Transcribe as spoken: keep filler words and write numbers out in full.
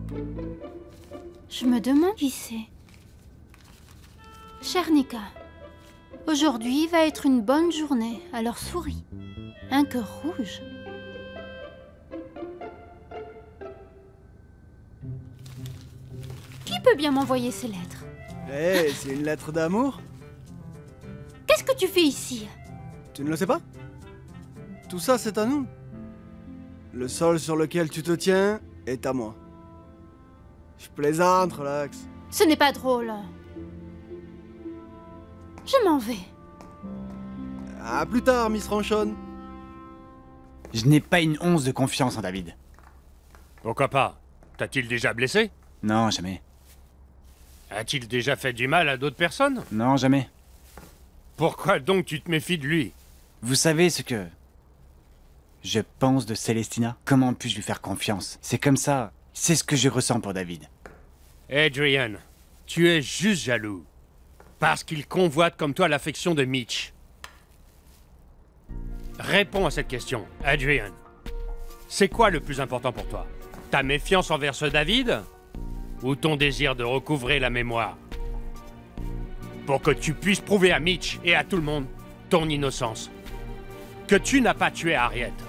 Je me demande qui c'est. Chère Nika, aujourd'hui va être une bonne journée, alors souris. Un cœur rouge. Qui peut bien m'envoyer ces lettres? Eh, hey, c'est une lettre d'amour? Qu'est-ce que tu fais ici? Tu ne le sais pas? Tout ça, c'est à nous. Le sol sur lequel tu te tiens est à moi. Je plaisante, relax. Ce n'est pas drôle. Je m'en vais. À plus tard, Miss Ranchon. Je n'ai pas une once de confiance en David. Pourquoi pas? T'a-t-il déjà blessé? Non, jamais. A-t-il déjà fait du mal à d'autres personnes? Non, jamais. Pourquoi donc tu te méfies de lui? Vous savez ce que je pense de Célestina? Comment puis-je lui faire confiance? C'est comme ça. C'est ce que je ressens pour David. Adrian, tu es juste jaloux. Parce qu'il convoite comme toi l'affection de Mitch. Réponds à cette question, Adrian. C'est quoi le plus important pour toi? Ta méfiance envers ce David? Ou ton désir de recouvrer la mémoire? Pour que tu puisses prouver à Mitch et à tout le monde ton innocence. Que tu n'as pas tué Harriet.